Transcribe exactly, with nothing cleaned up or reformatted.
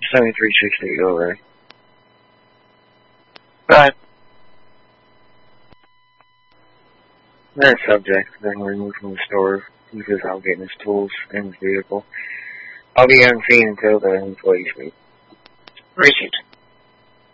seventy-three sixty-eight over. Right. That subject then removed from the store because I'll get his tools in his vehicle. I'll be unseen until the employees meet. Received.